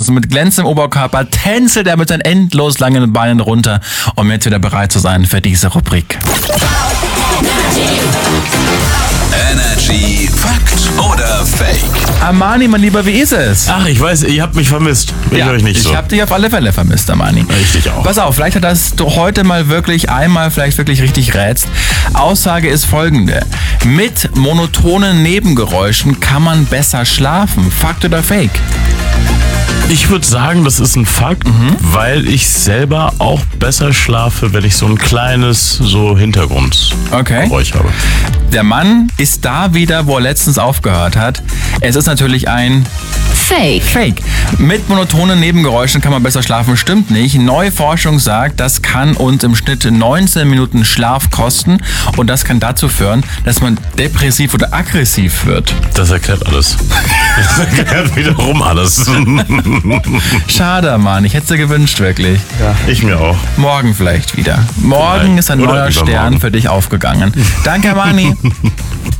und mit glänzendem Oberkörper tänzelt er mit seinen endlos langen Beinen runter, um jetzt wieder bereit zu sein für diese Rubrik. Energy Fakt oder Fake? Armani, mein Lieber, wie ist es? Ach, ich weiß, ihr habt mich vermisst. Ich euch nicht so. Ich habe dich auf alle Fälle vermisst, Armani. Richtig auch. Pass auf, vielleicht dass du heute mal wirklich einmal vielleicht wirklich richtig rätst. Aussage ist folgende. Mit monotonen Nebengeräuschen kann man besser schlafen. Fakt oder Fake? Ich würde sagen, das ist ein Fakt, weil ich selber auch besser schlafe, wenn ich so ein kleines Hintergrundgeräusch habe. Der Mann ist da wieder, wo er letztens aufgehört hat. Es ist natürlich ein Fake. Mit monotonen Nebengeräuschen kann man besser schlafen, stimmt nicht. Neue Forschung sagt, das kann uns im Schnitt 19 Minuten Schlaf kosten und das kann dazu führen, dass man depressiv oder aggressiv wird. Das erklärt alles. Das erklärt wiederum alles. Schade, Mann. Ich hätte es dir gewünscht, wirklich. Ja, ich mir auch. Morgen vielleicht wieder. Morgen ist ein neuer Stern für dich aufgegangen. Danke, Mani.